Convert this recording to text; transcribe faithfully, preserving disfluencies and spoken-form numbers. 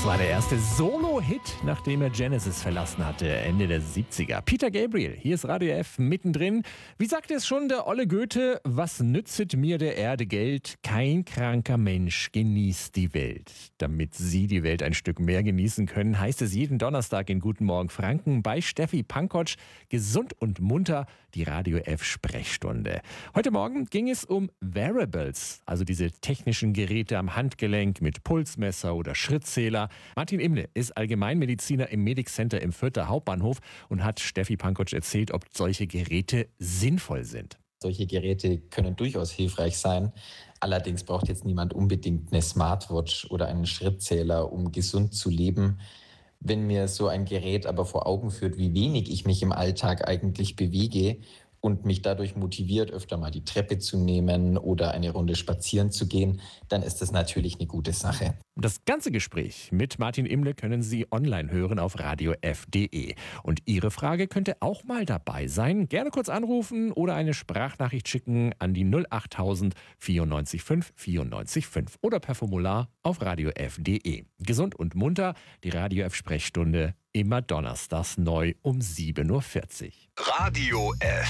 Das war der erste Solo-Hit, nachdem er Genesis verlassen hatte, Ende der siebziger. Peter Gabriel, hier ist Radio F mittendrin. Wie sagte es schon der olle Goethe, was nützet mir der Erde Geld? Kein kranker Mensch genießt die Welt. Damit Sie die Welt ein Stück mehr genießen können, heißt es jeden Donnerstag in Guten Morgen Franken bei Steffi Pankotsch, gesund und munter, die Radio F Sprechstunde. Heute Morgen ging es um Wearables, also diese technischen Geräte am Handgelenk mit Pulsmesser oder Schrittzähler. Martin Imle ist Allgemeinmediziner im Medic Center im Fürther Hauptbahnhof und hat Steffi Pankotsch erzählt, ob solche Geräte sinnvoll sind. Solche Geräte können durchaus hilfreich sein. Allerdings braucht jetzt niemand unbedingt eine Smartwatch oder einen Schrittzähler, um gesund zu leben. Wenn mir so ein Gerät aber vor Augen führt, wie wenig ich mich im Alltag eigentlich bewege und mich dadurch motiviert, öfter mal die Treppe zu nehmen oder eine Runde spazieren zu gehen, dann ist das natürlich eine gute Sache. Das ganze Gespräch mit Martin Imle können Sie online hören auf radio f punkt de. Und Ihre Frage könnte auch mal dabei sein. Gerne kurz anrufen oder eine Sprachnachricht schicken an die null achttausend vierundneunzig fünf vierundneunzig fünf oder per Formular auf radio f punkt de. Gesund und munter, die Radio F Sprechstunde, immer donnerstags neu um sieben Uhr vierzig. Radio F.